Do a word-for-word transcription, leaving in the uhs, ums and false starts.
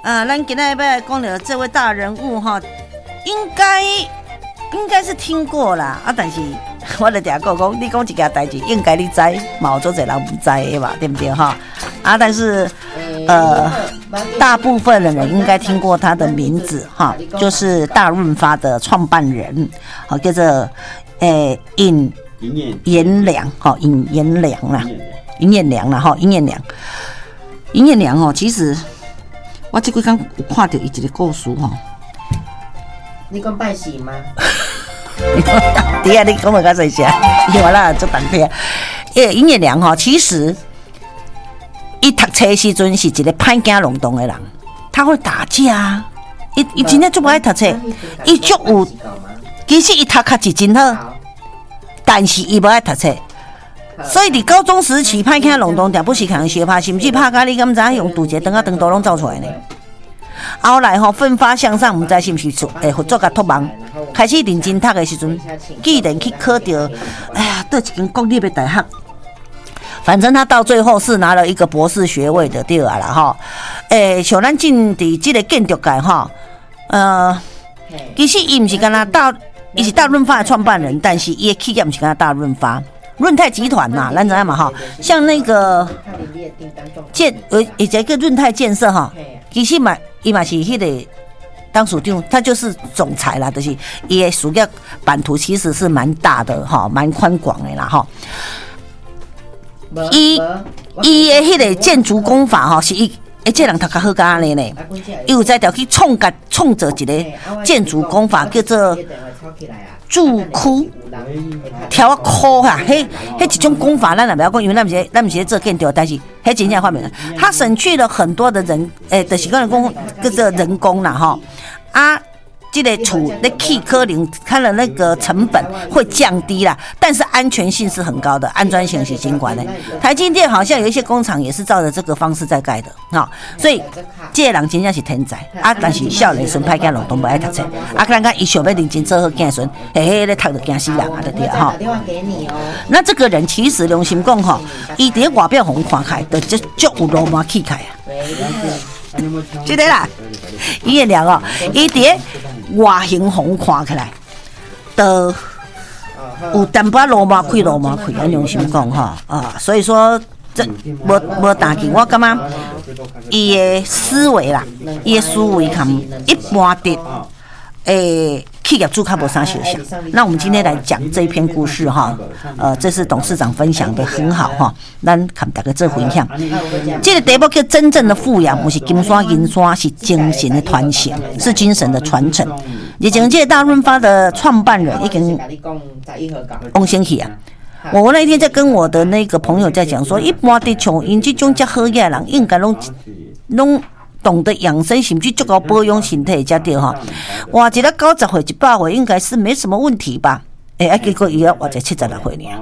啊，咱今天要讲的这位大人物哈，应该应该是听过啦啊，但是我就听讲讲，你讲一件代志，应该你知，嘛有做侪人唔知的嘛，对不对哈？啊，但是呃，大部分的人应该听过他的名字哈，就是大润发的创办人，好叫做诶尹延良哈，尹延良啦，尹延良啦哈，尹延良，尹延良哦，其实。我这几天有看到伊一个故事吼， 你讲拜喜吗？ 对啊，你讲我较侪些，因为啦做当天，诶，尹延良吼，其实伊读册时阵是一个歹囝弄动的人，他会打架，伊伊真正足不爱读册，伊足有，其实伊读册是真好，但是伊不爱读册。所以伫高中时期，歹囝弄动，定不是可能相拍，甚至拍甲你敢知用杜节灯啊灯都拢走出来呢。后来吼奋发向上，唔知是不是诶合作甲托忙，开始认真读的时阵，既然去考到，哎呀，倒一间国立的大学，反正他到最后是拿了一个博士学位的对啊啦吼。诶，像咱进伫这个建筑界吼，呃，其实伊唔是干那大，伊是大润发的创办人，但是伊的企业唔是干那大润发。润泰集团呐，咱知影嘛哈，像那个建呃，以前个润泰建设哈，其实嘛，伊嘛是迄个当属长，他就是总裁啦，就是伊的事业版图其实是蛮大的哈，蛮宽广的啦哈。伊伊的迄个建筑工法哈，是伊。诶，这人读较好干呢呢，伊有在条去创甲创造一个建筑工法，叫做柱窟条啊窟哈，迄迄一种工法，咱也不要讲，因为咱不是咱不是做建筑，但是迄真正发明，他省去了很多的人，诶，就是讲工叫做人工啦哈啊。这个厝的起可能看了那个成本会降低啦，但是安全性是很高的，安全性是真高的。台积电好像有一些工厂也是照着这个方式在盖的，哈，所以这个人真正是天才啊！但是少年时歹囝拢都不爱读册，啊，看看伊想要认真做好囝时，嘿嘿咧读就惊死人啊，对对哈。那这个人其实良心讲吼，伊伫外表互看开，就就就有罗马气开啊。记得啦，伊也聊哦，伊伫外形红看起来，都有淡薄罗马开罗马开，咱良心讲哈啊，所以说这无无打击，我感觉伊的思维啦，伊的思维跟一般的诶企业主较无啥相像。那我们今天来讲这一篇故事哈，呃，这是董事长分享的很好哈，咱看大家做分享。这个题目叫真正的富养，不是金山银山，是精神的传承，是精神的传承。以前这个大润发的创办人已经翁先去啊。我那一天在跟我的那个朋友在讲说，一般的像因这种较好嘅人，应该拢拢。懂得养生，甚至足够保养身体才对哈。哇，一个九十岁、一百岁应该是没什么问题吧？哎、欸，结果伊要活在七十六岁呢。